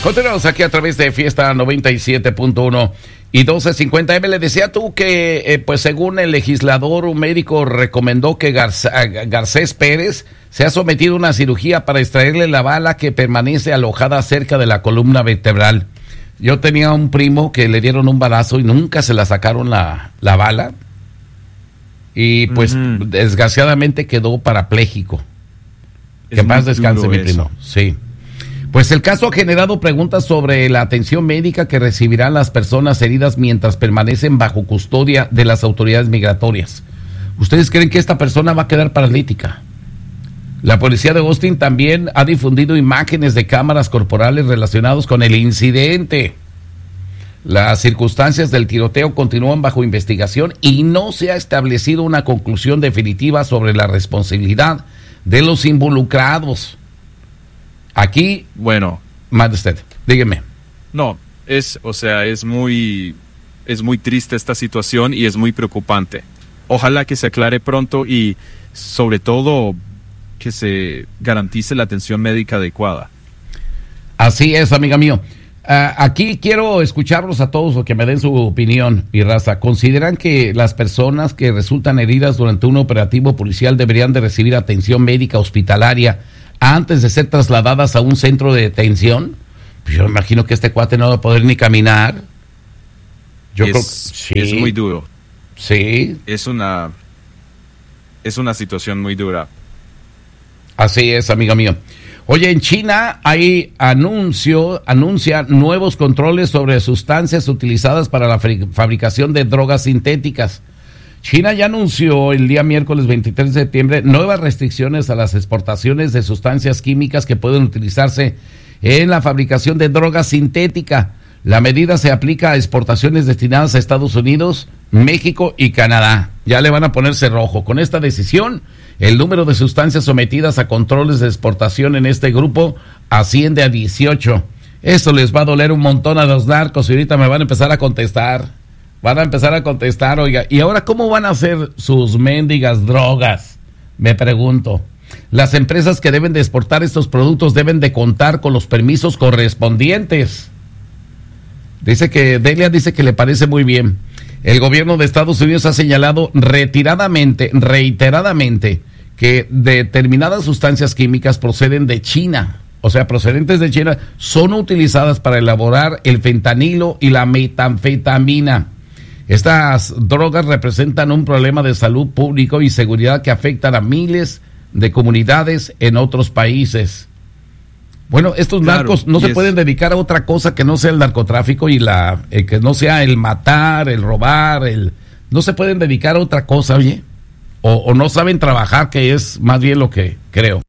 Continuamos aquí a través de Fiesta 97.1 y 1250M. Le decía tú que, pues según el legislador, un médico recomendó que Garcés Pérez se ha sometido a una cirugía para extraerle la bala que permanece alojada cerca de la columna vertebral. Yo tenía un primo que le dieron un balazo y nunca se la sacaron la bala. Y pues desgraciadamente quedó parapléjico. Que más descanse mi primo. Sí. Pues el caso ha generado preguntas sobre la atención médica que recibirán las personas heridas mientras permanecen bajo custodia de las autoridades migratorias. ¿Ustedes creen que esta persona va a quedar paralítica? La policía de Austin también ha difundido imágenes de cámaras corporales relacionados con el incidente. Las circunstancias del tiroteo continúan bajo investigación y no se ha establecido una conclusión definitiva sobre la responsabilidad de los involucrados. Aquí, bueno, más usted, dígame. No, es muy triste esta situación y es muy preocupante. Ojalá que se aclare pronto y sobre todo que se garantice la atención médica adecuada. Así es, amiga mío. Aquí quiero escucharlos a todos o que me den su opinión, mi raza. ¿Consideran que las personas que resultan heridas durante un operativo policial deberían de recibir atención médica hospitalaria antes de ser trasladadas a un centro de detención? Pues yo me imagino que este cuate no va a poder ni caminar. Es muy duro. Sí. Es una situación muy dura. Así es, amigo mío. Oye, en China hay anuncia nuevos controles sobre sustancias utilizadas para la fabricación de drogas sintéticas. China ya anunció el día miércoles 23 de septiembre nuevas restricciones a las exportaciones de sustancias químicas que pueden utilizarse en la fabricación de drogas sintética. La medida se aplica a exportaciones destinadas a Estados Unidos, México y Canadá. Ya le van a poner cerrojo. Con esta decisión, el número de sustancias sometidas a controles de exportación en este grupo asciende a 18. Esto les va a doler un montón a los narcos y ahorita me van a empezar a contestar. Oiga, ¿y ahora cómo van a hacer sus mendigas drogas? Me pregunto. Las empresas que deben de exportar estos productos deben de contar con los permisos correspondientes. Delia dice que le parece muy bien. El gobierno de Estados Unidos ha señalado reiteradamente, que determinadas sustancias químicas proceden de China. O sea, procedentes de China, son utilizadas para elaborar el fentanilo y la metanfetamina. Estas drogas representan un problema de salud pública y seguridad que afectan a miles de comunidades en otros países. Bueno, estos narcos no se pueden dedicar a otra cosa que no sea el narcotráfico y que no sea el matar, el robar, no se pueden dedicar a otra cosa, oye, o no saben trabajar, que es más bien lo que creo.